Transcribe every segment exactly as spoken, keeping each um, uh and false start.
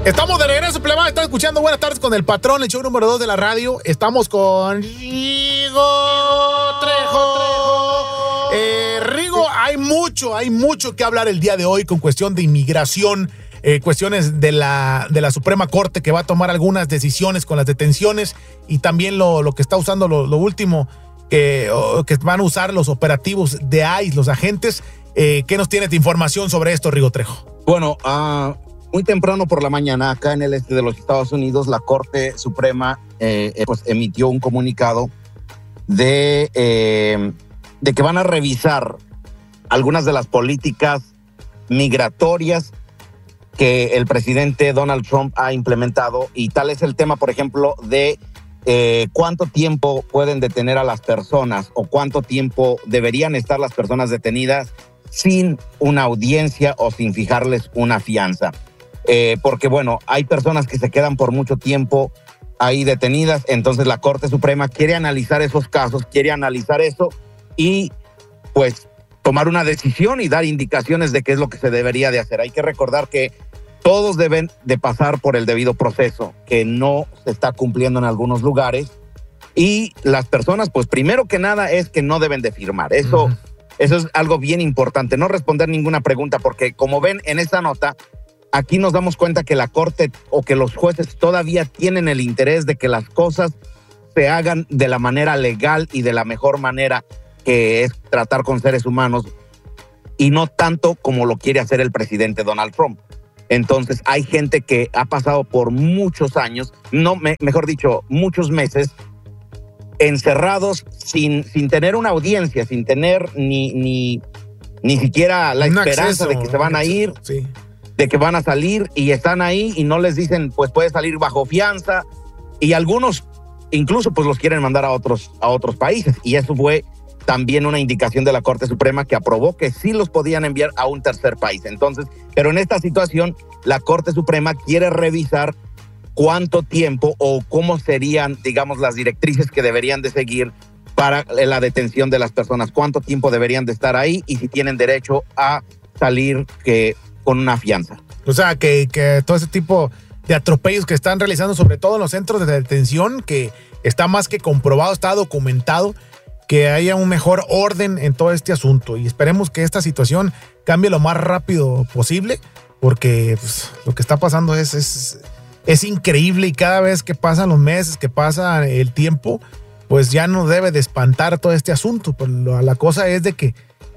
Estamos de regreso, plebada. Están escuchando Buenas Tardes con el Patrón, el show número dos de la radio. Estamos con Rigo Trejo. Eh, Rigo, hay mucho, hay mucho que hablar el día de hoy con cuestión de inmigración, eh, cuestiones de la, de la Suprema Corte que va a tomar algunas decisiones con las detenciones y también lo, lo que está usando lo, lo último que, oh, que van a usar los operativos de I C E, los agentes. Eh, ¿Qué nos tiene de información sobre esto, Rigo Trejo? Bueno, uh... muy temprano por la mañana, acá en el este de los Estados Unidos, la Corte Suprema eh, pues emitió un comunicado de, eh, de que van a revisar algunas de las políticas migratorias que el presidente Donald Trump ha implementado, y tal es el tema, por ejemplo, de eh, cuánto tiempo pueden detener a las personas o cuánto tiempo deberían estar las personas detenidas sin una audiencia o sin fijarles una fianza. Eh, porque, bueno, hay personas que se quedan por mucho tiempo ahí detenidas, entonces la Corte Suprema quiere analizar esos casos, quiere analizar eso y, pues, tomar una decisión y dar indicaciones de qué es lo que se debería de hacer. Hay que recordar que todos deben de pasar por el debido proceso, que no se está cumpliendo en algunos lugares, y las personas, pues, primero que nada es que no deben de firmar. Eso, uh-huh. eso es algo bien importante, no responder ninguna pregunta, porque como ven en esta nota, aquí nos damos cuenta que la Corte o que los jueces todavía tienen el interés de que las cosas se hagan de la manera legal y de la mejor manera, que es tratar con seres humanos, y no tanto como lo quiere hacer el presidente Donald Trump. Entonces hay gente que ha pasado por muchos años, no, me, mejor dicho, muchos meses, encerrados sin, sin tener una audiencia, sin tener ni, ni, ni siquiera la un esperanza acceso, de que se van a ir. Sí. De que van a salir y están ahí y no les dicen, pues puede salir bajo fianza, y algunos incluso pues los quieren mandar a otros, a otros países, y eso fue también una indicación de la Corte Suprema que aprobó que sí los podían enviar a un tercer país. Entonces, pero en esta situación la Corte Suprema quiere revisar cuánto tiempo o cómo serían, digamos, las directrices que deberían de seguir para la detención de las personas, cuánto tiempo deberían de estar ahí y si tienen derecho a salir que con una fianza. O sea, que, que todo ese tipo de atropellos que están realizando, sobre todo en los centros de detención, que está más que comprobado, está documentado, que haya un mejor orden en todo este asunto. Y esperemos que esta situación cambie lo más rápido posible, porque pues, lo que está pasando es, es, es increíble, y cada vez que pasan los meses, que pasa el tiempo, pues ya no debe de espantar todo este asunto. Pues la cosa es de que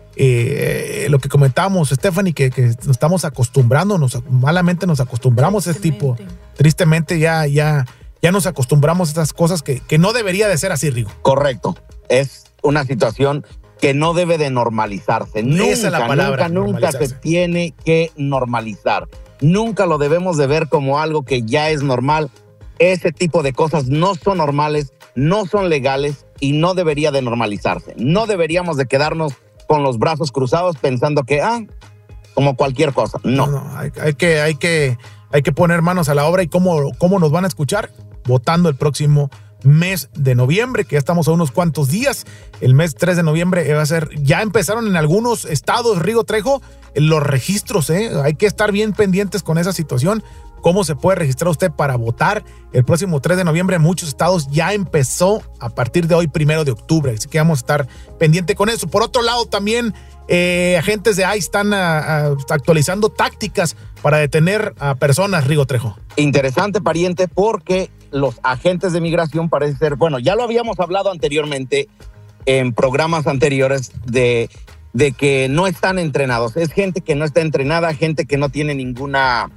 Eh, lo que comentábamos, Stephanie, que, que nos estamos acostumbrando, nos, malamente nos acostumbramos a este tipo. Tristemente ya, ya, ya nos acostumbramos a estas cosas que, que no debería de ser así, Rigo. Correcto. Es una situación que no debe de normalizarse. Nunca, Esa es la palabra, nunca, nunca se tiene que normalizar. Nunca lo debemos de ver como algo que ya es normal. Ese tipo de cosas no son normales, no son legales y no debería de normalizarse. No deberíamos de quedarnos con los brazos cruzados pensando que, ah, como cualquier cosa. No. no, no hay, hay, que, hay, que, hay que poner manos a la obra. ¿Y cómo, cómo nos van a escuchar? Votando el próximo mes de noviembre, que ya estamos a unos cuantos días. El mes tres de noviembre va a ser, ya empezaron en algunos estados, Rigo Trejo, los registros, ¿eh? Hay que estar bien pendientes con esa situación. ¿Cómo se puede registrar usted para votar el próximo tres de noviembre? En muchos estados ya empezó a partir de hoy, primero de octubre. Así que vamos a estar pendiente con eso. Por otro lado, también eh, agentes de I C E están a, a, actualizando tácticas para detener a personas, Rigo Trejo. Interesante, pariente, porque los agentes de migración parece ser, bueno, ya lo habíamos hablado anteriormente en programas anteriores de, de que no están entrenados. Es gente que no está entrenada, gente que no tiene ninguna...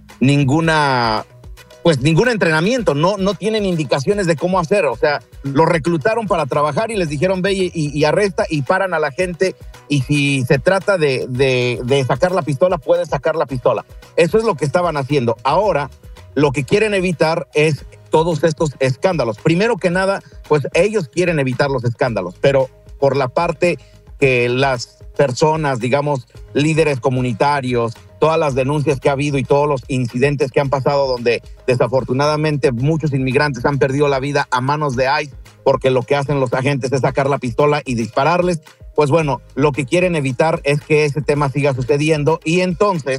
ninguna, pues ningún entrenamiento, no, no tienen indicaciones de cómo hacer. O sea, los reclutaron para trabajar y les dijeron ve y, y arresta, y paran a la gente, y si se trata de, de, de sacar la pistola, puedes sacar la pistola. Eso es lo que estaban haciendo. Ahora, lo que quieren evitar es todos estos escándalos. Primero que nada, pues ellos quieren evitar los escándalos, pero por la parte que las personas, digamos, líderes comunitarios, todas las denuncias que ha habido y todos los incidentes que han pasado donde desafortunadamente muchos inmigrantes han perdido la vida a manos de I C E porque lo que hacen los agentes es sacar la pistola y dispararles, pues bueno, lo que quieren evitar es que ese tema siga sucediendo, y entonces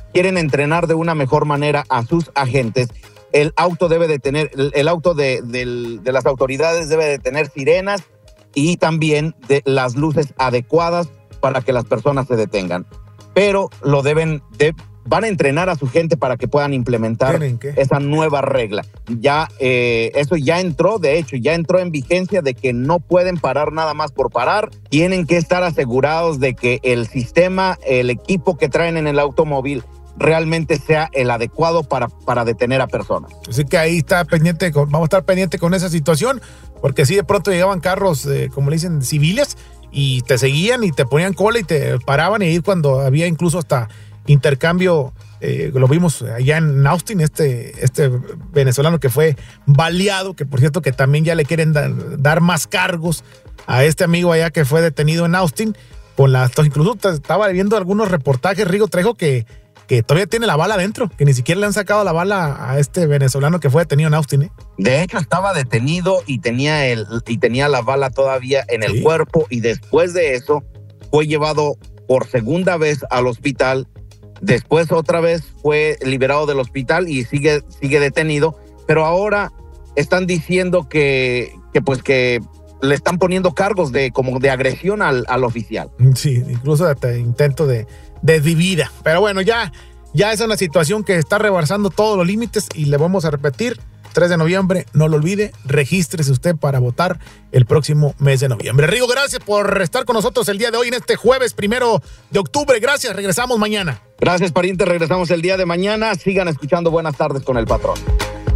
quieren entrenar de una mejor manera a sus agentes, el auto debe de tener, el, el auto de, de, de las autoridades debe de tener sirenas y también de las luces adecuadas para que las personas se detengan. Pero lo deben de, van a entrenar a su gente para que puedan implementar esa nueva regla. Ya, eh, eso ya entró, de hecho, ya entró en vigencia de que no pueden parar nada más por parar. Tienen que estar asegurados de que el sistema, el equipo que traen en el automóvil realmente sea el adecuado para, para detener a personas. Así que ahí está pendiente, con, vamos a estar pendiente con esa situación, porque sí de pronto llegaban carros, eh, como le dicen, civiles, y te seguían y te ponían cola y te paraban, y ahí cuando había incluso hasta intercambio, eh, lo vimos allá en Austin, este, este venezolano que fue baleado, que por cierto que también ya le quieren da, dar más cargos a este amigo allá que fue detenido en Austin, con las, incluso estaba viendo algunos reportajes, Rigo Trejo, que que todavía tiene la bala adentro, que ni siquiera le han sacado la bala a este venezolano que fue detenido en Austin, ¿eh? De hecho, estaba detenido y tenía, el, y tenía la bala todavía en el ¿Sí? cuerpo, y después de eso fue llevado por segunda vez al hospital, después otra vez fue liberado del hospital y sigue, sigue detenido, pero ahora están diciendo que, que pues que le están poniendo cargos de como de agresión al, al oficial. Sí, incluso hasta intento de de vivida. Pero bueno, ya, ya es una situación que está rebasando todos los límites y le vamos a repetir, tres de noviembre, no lo olvide, regístrese usted para votar el próximo mes de noviembre. Rigo, gracias por estar con nosotros el día de hoy en este jueves primero de octubre. Gracias, regresamos mañana. Gracias, pariente, regresamos el día de mañana. Sigan escuchando Buenas Tardes con el Patrón.